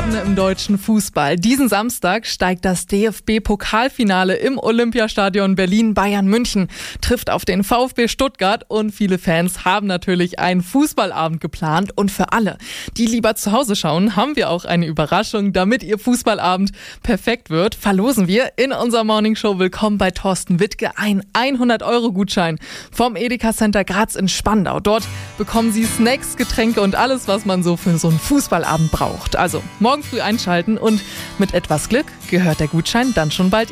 Milliarden im deutschen Fußball. Diesen Samstag steigt das DFB-Pokalfinale im Olympiastadion Berlin. Bayern München trifft auf den VfB Stuttgart und viele Fans haben natürlich einen Fußballabend geplant. Und für alle, die lieber zu Hause schauen, haben wir auch eine Überraschung. Damit ihr Fußballabend perfekt wird, verlosen wir in unserer Morningshow Willkommen bei Thorsten Wittke einen 100-Euro-Gutschein vom Edeka Center Graz in Spandau. Dort bekommen Sie Snacks, Getränke und alles, was man so für so einen Fußballabend braucht. Also morgen früh einschalten und mit etwas Glück gehört der Gutschein dann schon bald